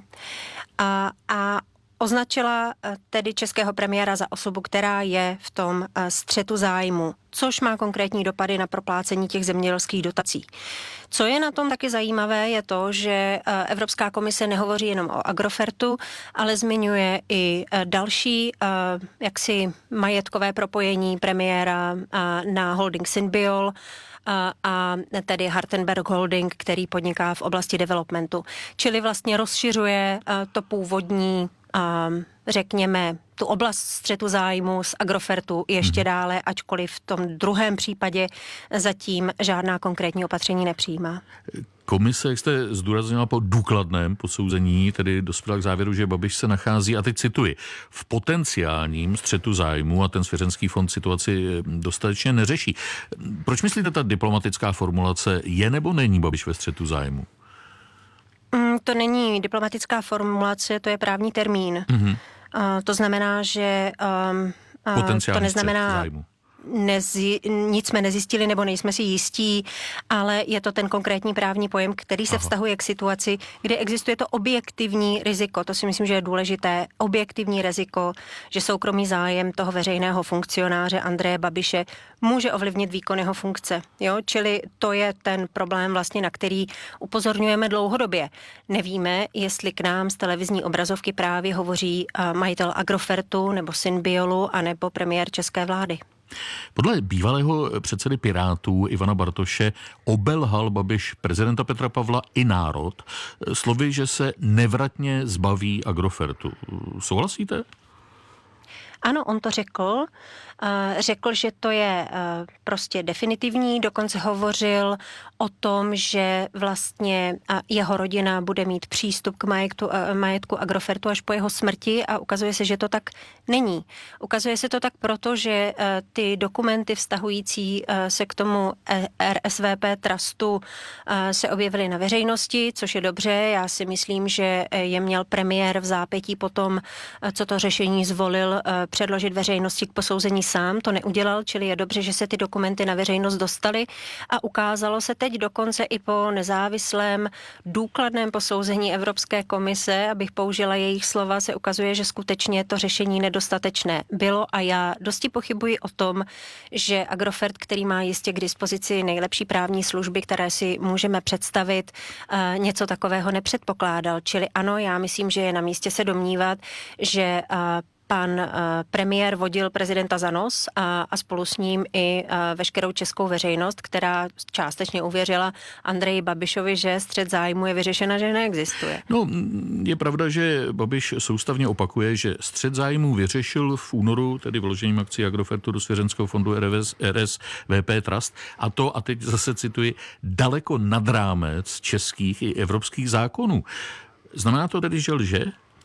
a označila tedy českého premiéra za osobu, která je v tom střetu zájmu, což má konkrétní dopady na proplácení těch zemědělských dotací. Co je na tom taky zajímavé, je to, že Evropská komise nehovoří jenom o Agrofertu, ale zmiňuje i další jaksi majetkové propojení premiéra na holding Synbiol, a tedy Hartenberg Holding, který podniká v oblasti developmentu. Čili vlastně rozšiřuje to původní, řekněme, tu oblast střetu zájmu z Agrofertu ještě dále, ačkoliv v tom druhém případě zatím žádná konkrétní opatření nepřijímá. Komise, jak jste zdůraznila, po důkladném posouzení tedy dospěla k závěru, že Babiš se nachází, a teď cituji, v potenciálním střetu zájmu a ten svěřenský fond situaci dostatečně neřeší. Proč myslíte, ta diplomatická formulace je nebo není Babiš ve střetu zájmu? To není diplomatická formulace, to je právní termín. To znamená, že to neznamená... Nic jsme nezjistili nebo nejsme si jistí, ale je to ten konkrétní právní pojem, který se vztahuje k situaci, kde existuje to objektivní riziko. To si myslím, že je důležité. Objektivní riziko, že soukromý zájem toho veřejného funkcionáře Andreje Babiše může ovlivnit výkon jeho funkce. Jo? Čili to je ten problém vlastně, na který upozorňujeme dlouhodobě. Nevíme, jestli k nám z televizní obrazovky právě hovoří majitel Agrofertu nebo Synbiolu anebo premiér české vlády. Podle bývalého předsedy Pirátů Ivana Bartoše obelhal Babiš prezidenta Petra Pavla i národ slovy, že se nevratně zbaví Agrofertu. Souhlasíte? Ano, on to řekl. Řekl, že to je prostě definitivní, dokonce hovořil o tom, že vlastně jeho rodina bude mít přístup k majetku Agrofertu až po jeho smrti a ukazuje se, že to tak není. Ukazuje se to tak proto, že ty dokumenty vztahující se k tomu RSVP trustu se objevily na veřejnosti, což je dobře. Já si myslím, že je měl premiér v zápětí potom, co to řešení zvolil, předložit veřejnosti k posouzení sám, to neudělal, čili je dobře, že se ty dokumenty na veřejnost dostaly a ukázalo se teď dokonce i po nezávislém důkladném posouzení Evropské komise, abych použila jejich slova, se ukazuje, že skutečně to řešení nedostatečné bylo a já dosti pochybuji o tom, že Agrofert, který má jistě k dispozici nejlepší právní služby, které si můžeme představit, něco takového nepředpokládal. Čili ano, já myslím, že je na místě se domnívat, že pan premiér vodil prezidenta za nos a spolu s ním i veškerou českou veřejnost, která částečně uvěřila Andreji Babišovi, že střet zájmu je vyřešena, že neexistuje. No, je pravda, že Babiš soustavně opakuje, že střet zájmu vyřešil v únoru, tedy vložením akcí Agrofertu do svěřenského fondu RSVP Trust, a to, a teď zase cituji, daleko nad rámec českých i evropských zákonů. Znamená to tedy, že lže?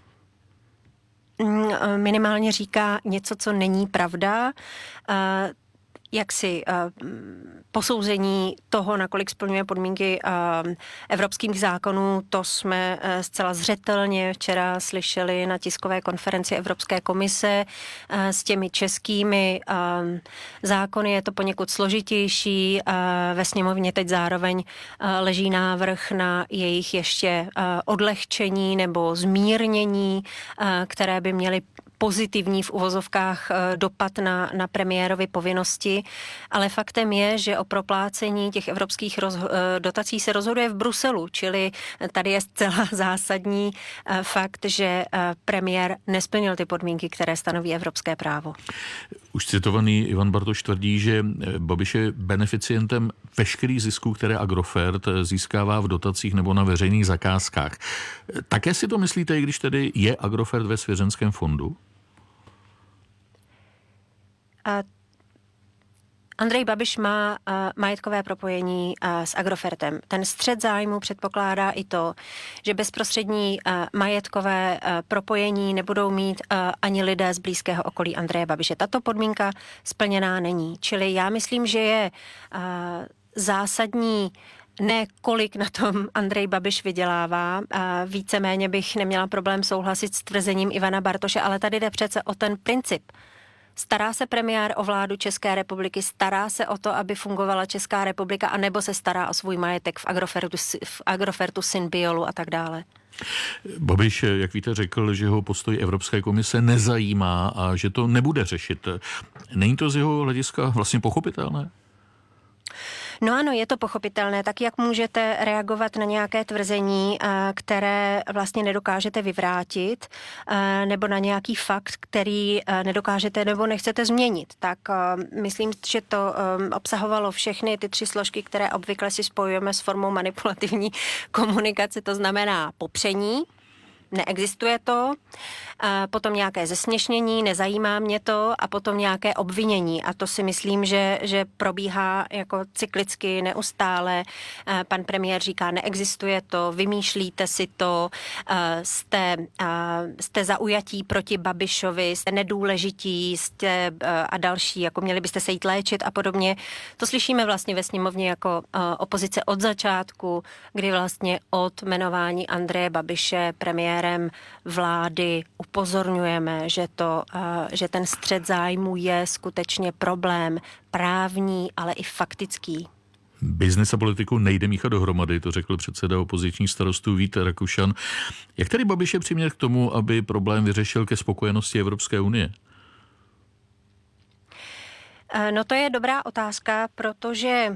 Minimálně říká něco, co není pravda. Jaksi posouzení toho, nakolik splňuje podmínky evropských zákonů, to jsme zcela zřetelně včera slyšeli na tiskové konferenci Evropské komise. S těmi českými zákony je to poněkud složitější. Ve sněmovně teď zároveň leží návrh na jejich ještě odlehčení nebo zmírnění, které by měly pozitivní v uvozovkách dopad na premiérovy povinnosti, ale faktem je, že o proplácení těch evropských dotací se rozhoduje v Bruselu, čili tady je zcela zásadní fakt, že premiér nesplnil ty podmínky, které stanoví evropské právo. Už citovaný Ivan Bartoš tvrdí, že Babiš je beneficientem veškerých zisků, které Agrofert získává v dotacích nebo na veřejných zakázkách. Také si to myslíte, i když tedy je Agrofert ve svěřenském fondu? Andrej Babiš má majetkové propojení s Agrofertem. Ten střet zájmu předpokládá i to, že bezprostřední majetkové propojení nebudou mít ani lidé z blízkého okolí Andreje Babiše. Tato podmínka splněná není. Čili já myslím, že je zásadní ne kolik na tom Andrej Babiš vydělává. Víceméně bych neměla problém souhlasit s tvrzením Ivana Bartoše, ale tady jde přece o ten princip. Stará se premiér o vládu České republiky, stará se o to, aby fungovala Česká republika, anebo se stará o svůj majetek v Agrofertu, Synbiolu a tak dále? Babiš, jak víte, řekl, že ho postoj Evropské komise nezajímá a že to nebude řešit. Není to z jeho hlediska vlastně pochopitelné? No ano, je to pochopitelné. Tak jak můžete reagovat na nějaké tvrzení, které vlastně nedokážete vyvrátit, nebo na nějaký fakt, který nedokážete nebo nechcete změnit. Tak myslím, že to obsahovalo všechny ty 3 složky, které obvykle si spojujeme s formou manipulativní komunikace, to znamená popření, neexistuje to, potom nějaké zesměšnění, nezajímá mě to a potom nějaké obvinění a to si myslím, že probíhá jako cyklicky neustále. Pan premiér říká, neexistuje to, vymýšlíte si to, jste zaujatí proti Babišovi, jste nedůležití, jste a další, jako měli byste se jít léčit a podobně. To slyšíme vlastně ve sněmovně jako opozice od začátku, kdy vlastně od jmenování Andreje Babiše premiérem vlády upozorňujeme, že ten střet zájmu je skutečně problém právní, ale i faktický. Biznis a politiku nejde míchat dohromady, to řekl předseda opozičních Starostů Vít Rakušan. Jak tedy Babiše přimět k tomu, aby problém vyřešil ke spokojenosti Evropské unie? No to je dobrá otázka, protože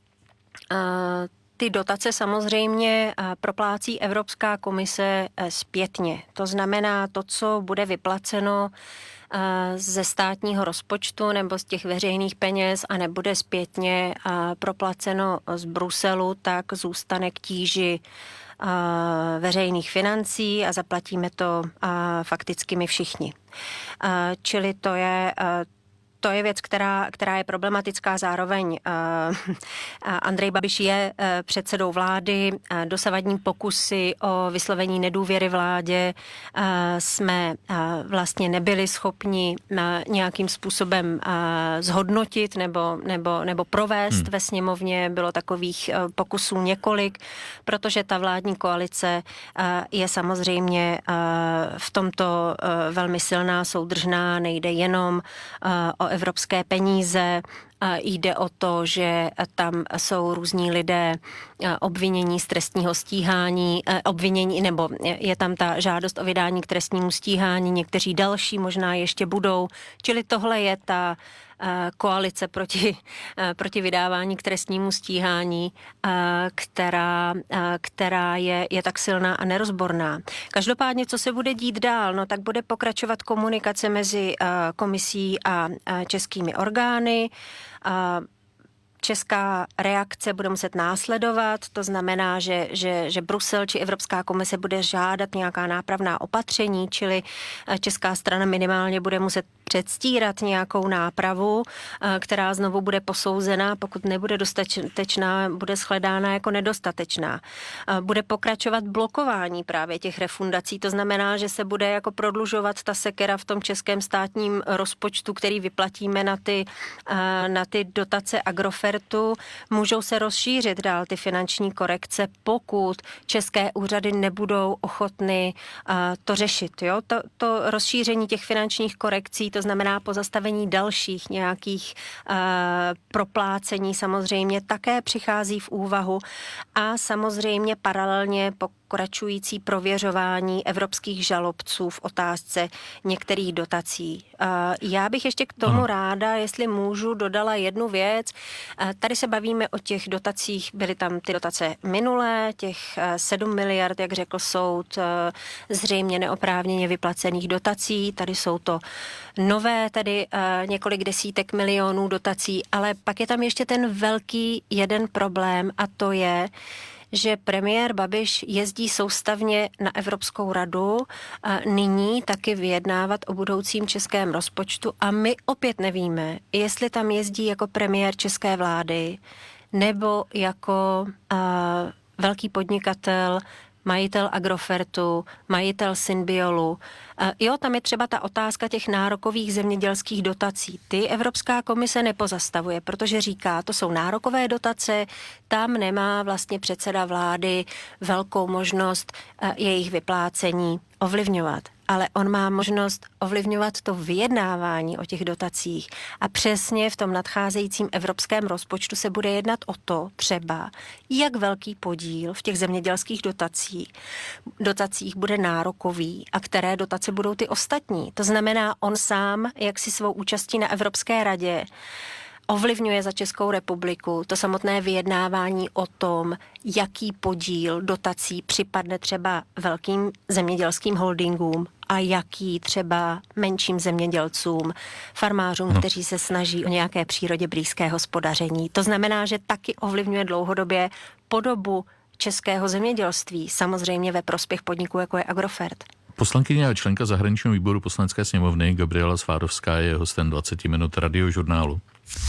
ty dotace samozřejmě proplácí Evropská komise zpětně. To znamená, to, co bude vyplaceno ze státního rozpočtu nebo z těch veřejných peněz a nebude zpětně proplaceno z Bruselu, tak zůstane k tíži veřejných financí a zaplatíme to fakticky my všichni. Čili to je věc, která je problematická. Zároveň Andrej Babiš je předsedou vlády. Dosavadní pokusy o vyslovení nedůvěry vládě jsme vlastně nebyli schopni nějakým způsobem zhodnotit nebo provést ve sněmovně. Bylo takových pokusů několik, protože ta vládní koalice je samozřejmě v tomto velmi silná, soudržná, nejde jenom o evropské peníze, jde o to, že tam jsou různí lidé obvinění z trestního stíhání, nebo je tam ta žádost o vydání k trestnímu stíhání, někteří další možná ještě budou, čili tohle je ta koalice proti vydávání k trestnímu stíhání, která je tak silná a nerozborná. Každopádně, co se bude dít dál, no tak bude pokračovat komunikace mezi komisí a českými orgány. Česká reakce bude muset následovat, to znamená, že Brusel či Evropská komise bude žádat nějaká nápravná opatření, čili česká strana minimálně bude muset předstírat nějakou nápravu, která znovu bude posouzena, pokud nebude dostatečná, bude shledána jako nedostatečná. Bude pokračovat blokování právě těch refundací, to znamená, že se bude jako prodlužovat ta sekera v tom českém státním rozpočtu, který vyplatíme na ty dotace Agrofertu. Můžou se rozšířit dál ty finanční korekce, pokud české úřady nebudou ochotny to řešit. Jo? To rozšíření těch finančních korekcí, to znamená pozastavení dalších nějakých proplácení samozřejmě také přichází v úvahu a samozřejmě paralelně pokračující prověřování evropských žalobců v otázce některých dotací. Já bych ještě k tomu ráda, jestli můžu, dodala jednu věc. Tady se bavíme o těch dotacích, byly tam ty dotace minulé, těch 7 miliard, jak řekl soud, zřejmě neoprávněně vyplacených dotací. Tady jsou to nové, tedy několik desítek milionů dotací, ale pak je tam ještě ten velký jeden problém a to je, že premiér Babiš jezdí soustavně na Evropskou radu a nyní taky vyjednávat o budoucím českém rozpočtu a my opět nevíme, jestli tam jezdí jako premiér české vlády nebo jako velký podnikatel, majitel Agrofertu, majitel Synbiolu. Jo, tam je třeba ta otázka těch nárokových zemědělských dotací. Ty Evropská komise nepozastavuje, protože říká, to jsou nárokové dotace, tam nemá vlastně předseda vlády velkou možnost jejich vyplácení ovlivňovat. Ale on má možnost ovlivňovat to vyjednávání o těch dotacích. A přesně v tom nadcházejícím evropském rozpočtu se bude jednat o to třeba, jak velký podíl v těch zemědělských dotacích bude nárokový a které dotace budou ty ostatní. To znamená, on sám, jak si svou účastí na Evropské radě, ovlivňuje za Českou republiku to samotné vyjednávání o tom, jaký podíl dotací připadne třeba velkým zemědělským holdingům a jaký třeba menším zemědělcům, farmářům, kteří se snaží o nějaké přírodě blízké hospodaření. To znamená, že taky ovlivňuje dlouhodobě podobu českého zemědělství, samozřejmě ve prospěch podniků, jako je Agrofert. Poslankyně a členka zahraničního výboru Poslanecké sněmovny Gabriela Svádovská je hostem 20 minut Radiožurnálu.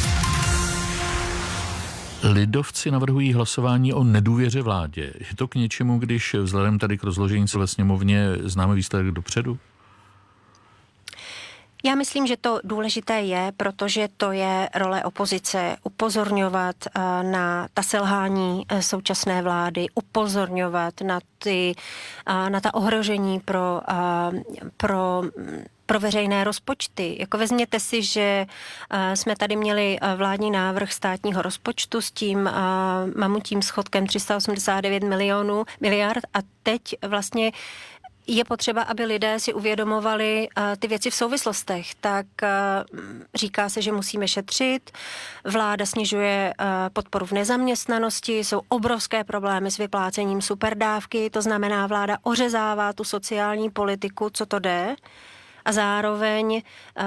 Lidovci navrhují hlasování o nedůvěře vládě. Je to k něčemu, když vzhledem tady k rozložení se ve sněmovně známe výsledek dopředu? Já myslím, že to důležité je, protože to je role opozice upozorňovat na ta selhání současné vlády, upozorňovat na ta ohrožení pro veřejné rozpočty. Jako vezměte si, že jsme tady měli vládní návrh státního rozpočtu s tím mamutím schodkem 389 miliard a teď vlastně je potřeba, aby lidé si uvědomovali ty věci v souvislostech. Tak říká se, že musíme šetřit, vláda snižuje podporu v nezaměstnanosti, jsou obrovské problémy s vyplácením superdávky, to znamená, vláda ořezává tu sociální politiku, co to jde, a zároveň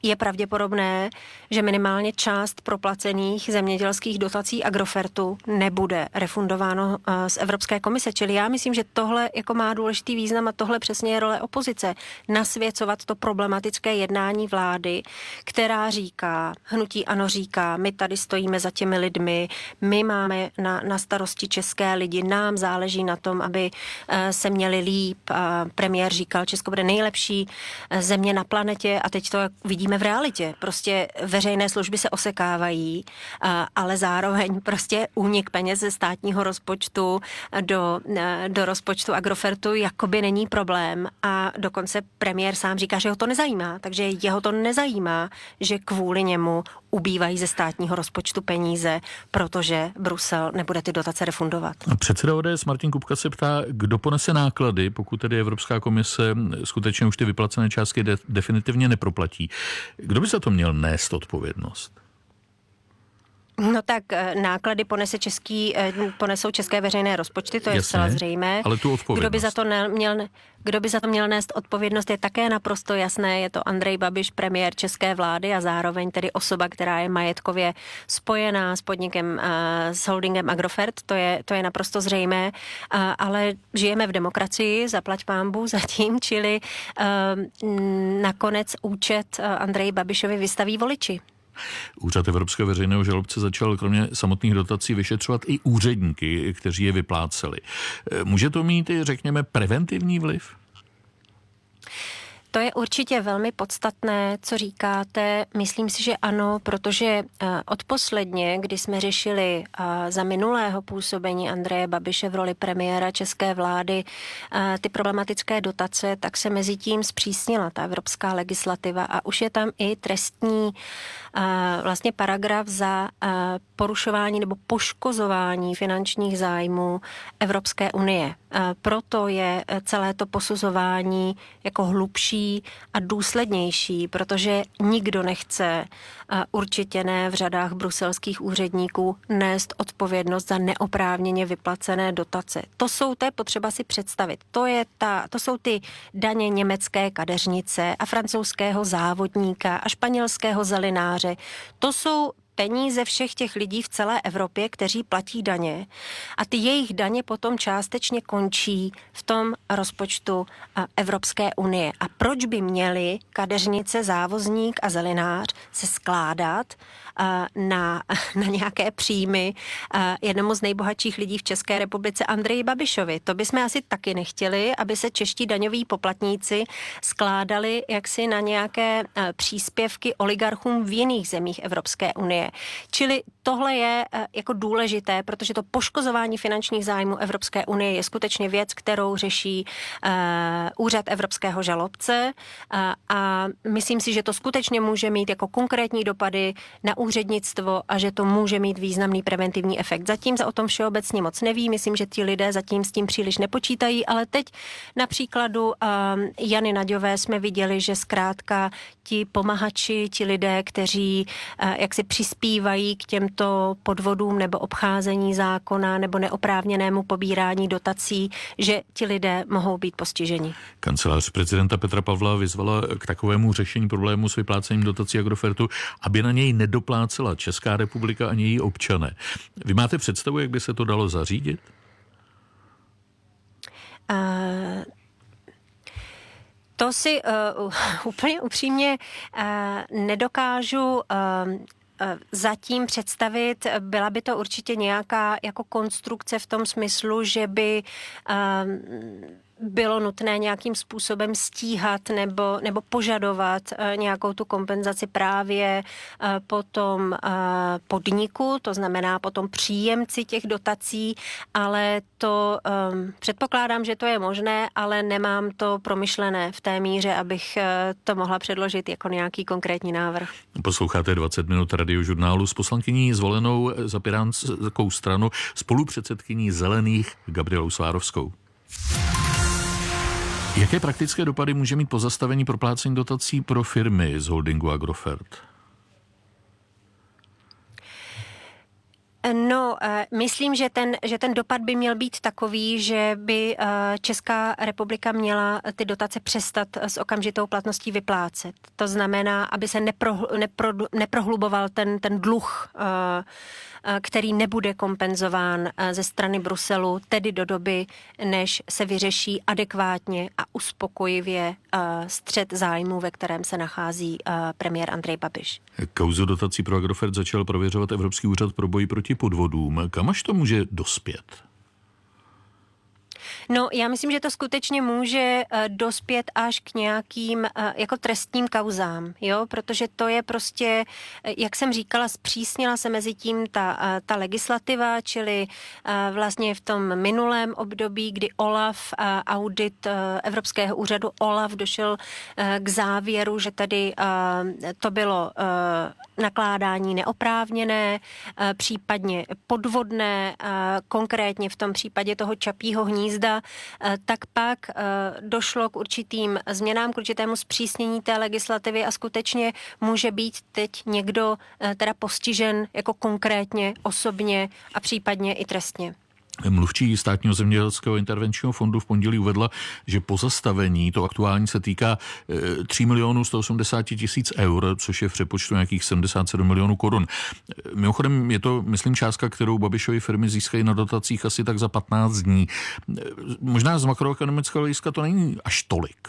je pravděpodobné, že minimálně část proplacených zemědělských dotací Agrofertu nebude refundováno z Evropské komise. Čili já myslím, že tohle jako má důležitý význam a tohle přesně je role opozice. Nasvěcovat to problematické jednání vlády, která říká, hnutí ANO říká, my tady stojíme za těmi lidmi, my máme na starosti české lidi, nám záleží na tom, aby se měli líp. Premiér říkal, Česko bude nejlepší země na planetě a teď to vidíme v realitě. Prostě veřejné služby se osekávají, ale zároveň prostě únik peněz ze státního rozpočtu do rozpočtu Agrofertu jakoby není problém a dokonce premiér sám říká, že ho to nezajímá, takže jeho to nezajímá, že kvůli němu ubývají ze státního rozpočtu peníze, protože Brusel nebude ty dotace refundovat. Předseda ODS Martin Kupka se ptá, kdo ponese náklady, pokud tedy Evropská komise skutečně už ty vyplacené částky definitivně neproplatí. Kdo by za to měl nést odpovědnost? No tak náklady ponesou české veřejné rozpočty, to je zcela zřejmé. Ale tu odpovědnost. Kdo by za to měl nést odpovědnost, je také naprosto jasné. Je to Andrej Babiš, premiér české vlády a zároveň tedy osoba, která je majetkově spojená s podnikem, s holdingem Agrofert. To je naprosto zřejmé, ale žijeme v demokracii, zaplať pánbůh zatím, čili nakonec účet Andreji Babišovi vystaví voliči. Úřad Evropského veřejného žalobce začal kromě samotných dotací vyšetřovat i úředníky, kteří je vypláceli. Může to mít i, řekněme, preventivní vliv? To je určitě velmi podstatné, co říkáte. Myslím si, že ano, protože odposledně, kdy jsme řešili za minulého působení Andreje Babiše v roli premiéra české vlády ty problematické dotace, tak se mezi tím zpřísnila ta evropská legislativa a už je tam i trestní vlastně paragraf za porušování nebo poškozování finančních zájmů Evropské unie. Proto je celé to posuzování jako hlubší a důslednější, protože nikdo nechce, určite ne v řadách bruselských úředníků, nést odpovědnost za neoprávněně vyplacené dotace. To je potřeba si představit. To jsou ty daně německé kadeřnice a francouzského závodníka a španělského zelináře. To jsou peníze všech těch lidí v celé Evropě, kteří platí daně a ty jejich daně potom částečně končí v tom rozpočtu Evropské unie. A proč by měli kadeřnice, závozník a zelinář se skládat na nějaké příjmy jednomu z nejbohatších lidí v České republice Andreji Babišovi? To bychom asi taky nechtěli, aby se čeští daňoví poplatníci skládali jaksi na nějaké příspěvky oligarchům v jiných zemích Evropské unie. Čili tohle je jako důležité, protože to poškozování finančních zájmů Evropské unie je skutečně věc, kterou řeší úřad evropského žalobce a myslím si, že to skutečně může mít jako konkrétní dopady na úřednictvo a že to může mít významný preventivní efekt. Zatím se o tom všeobecně moc neví, myslím, že ti lidé zatím s tím příliš nepočítají, ale teď na příkladu Jany Naďové jsme viděli, že zkrátka ti pomahači, ti lidé, kteří jaksi přispívají k těmto podvodům nebo obcházení zákona nebo neoprávněnému pobírání dotací, že ti lidé mohou být postiženi. Kancelář prezidenta Petra Pavla vyzvala k takovému řešení problému s vyplácením dotací Agrofertu, aby na něj nedoplácela Česká republika ani její občané. Vy máte představu, jak by se to dalo zařídit? To si úplně upřímně nedokážu zatím představit. Byla by to určitě nějaká jako konstrukce v tom smyslu, že by bylo nutné nějakým způsobem stíhat nebo požadovat nějakou tu kompenzaci právě potom podniku, to znamená potom příjemci těch dotací, ale to předpokládám, že to je možné, ale nemám to promyšlené v té míře, abych to mohla předložit jako nějaký konkrétní návrh. Posloucháte 20 minut Radiožurnálu s poslankyní zvolenou za Pirátskou stranu, spolupředsedkyní Zelených Gabrielou Svárovskou. Jaké praktické dopady může mít pozastavení proplácení dotací pro firmy z holdingu Agrofert? No, myslím, že ten dopad by měl být takový, že by Česká republika měla ty dotace přestat s okamžitou platností vyplácet. To znamená, aby se neprohluboval ten dluh, který nebude kompenzován ze strany Bruselu, tedy do doby, než se vyřeší adekvátně a uspokojivě střet zájmů, ve kterém se nachází premiér Andrej Babiš. Kauzu dotací pro Agrofert začal prověřovat Evropský úřad pro boj proti podvodům. Kam až to může dospět? No, já myslím, že to skutečně může dospět až k nějakým jako trestním kauzám, jo, protože to je prostě, jak jsem říkala, zpřísnila se mezi tím ta legislativa, čili vlastně v tom minulém období, kdy OLAF, audit Evropského úřadu OLAF došel k závěru, že tady to bylo nakládání neoprávněné, případně podvodné, konkrétně v tom případě toho Čapího hnízda, tak pak došlo k určitým změnám, k určitému zpřísnění té legislativy a skutečně může být teď někdo teda postižen jako konkrétně, osobně a případně i trestně. Mluvčí Státního zemědělského intervenčního fondu v pondělí uvedla, že pozastavení, to aktuální se týká 3 180 000 eur, což je v přepočtu nějakých 77 milionů korun. Mimochodem je to, myslím, částka, kterou Babišovy firmy získají na dotacích asi tak za 15 dní. Možná z makroekonomického hlediska to není až tolik.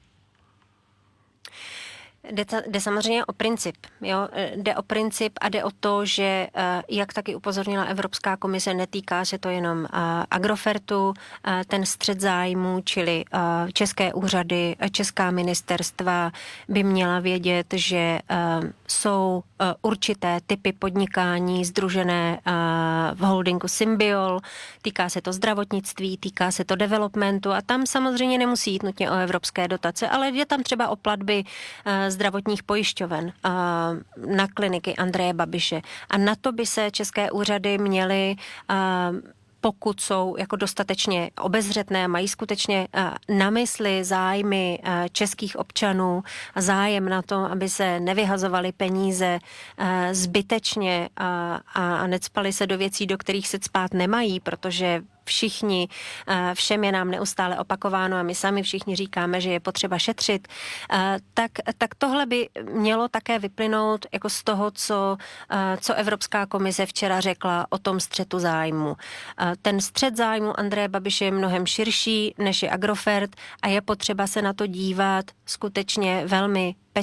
Jde samozřejmě o princip. Jo? Jde o princip a jde o to, že, jak taky upozornila Evropská komise, netýká se to jenom Agrofertu, ten střet zájmů, čili české úřady, česká ministerstva by měla vědět, že jsou určité typy podnikání sdružené v holdingu Symbiol, týká se to zdravotnictví, týká se to developmentu a tam samozřejmě nemusí jít nutně o evropské dotace, ale je tam třeba o platby zdravotních pojišťoven na kliniky Andreje Babiše. A na to by se české úřady měly, pokud jsou jako dostatečně obezřetné, mají skutečně na mysli zájmy českých občanů a zájem na tom, aby se nevyhazovaly peníze zbytečně a necpaly se do věcí, do kterých se cpát nemají, protože všem je nám neustále opakováno a my sami všichni říkáme, že je potřeba šetřit, tak tohle by mělo také vyplynout jako z toho, co Evropská komise včera řekla o tom střetu zájmu. Ten střet zájmu Andreje Babiše je mnohem širší, než je Agrofert a je potřeba se na to dívat skutečně velmi